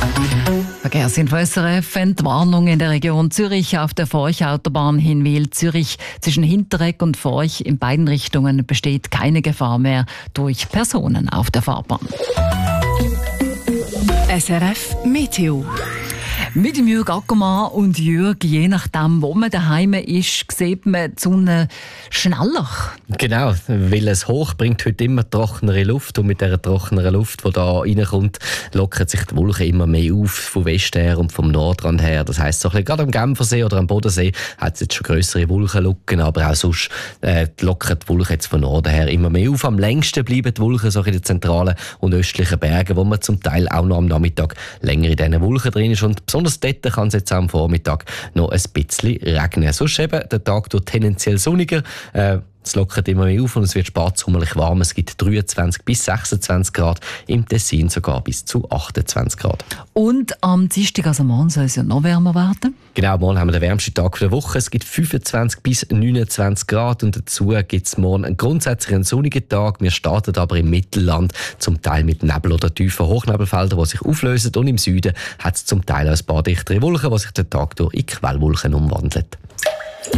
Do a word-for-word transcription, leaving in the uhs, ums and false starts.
Verkehrsinfo S R F, Entwarnung in der Region Zürich auf der Forch-Autobahn Hinwil-Zürich. Zwischen Hinteregg und Forch in beiden Richtungen besteht keine Gefahr mehr durch Personen auf der Fahrbahn. S R F Meteo. Mit dem Jürg Ackermann und Jürg, je nachdem, wo man daheim ist, sieht man die Sonne schneller. Genau, weil es hoch bringt heute immer trockenere Luft und mit dieser trockeneren Luft, die da reinkommt, lockern sich die Wolken immer mehr auf, vom Westen her und vom Nordrand her. Das heisst, so ein bisschen, gerade am Genfersee oder am Bodensee hat es jetzt schon grössere Wolkenlucken, aber auch sonst äh, lockern die Wolken jetzt von Norden her immer mehr auf. Am längsten bleiben die Wolken so in den zentralen und östlichen Bergen, wo man zum Teil auch noch am Nachmittag länger in diesen Wolken drin ist. Und besonders dort kann es jetzt am Vormittag noch ein bisschen regnen. Sonst eben der Tag durch tendenziell sonniger. Äh, Es lockert immer mehr auf und es wird spatsommerlich warm. Es gibt dreiundzwanzig bis sechsundzwanzig Grad, im Tessin sogar bis zu achtundzwanzig Grad. Und am Dienstag, also morgen, soll es ja noch wärmer werden? Genau, morgen haben wir den wärmsten Tag der Woche. Es gibt fünfundzwanzig bis neunundzwanzig Grad und dazu gibt es morgen einen grundsätzlich einen sonnigen Tag. Wir starten aber im Mittelland, zum Teil mit Nebel oder tiefen Hochnebelfeldern, die sich auflösen. Und im Süden hat es zum Teil ein paar dichtere Wolken, die sich den Tag durch in Quellwolken umwandeln.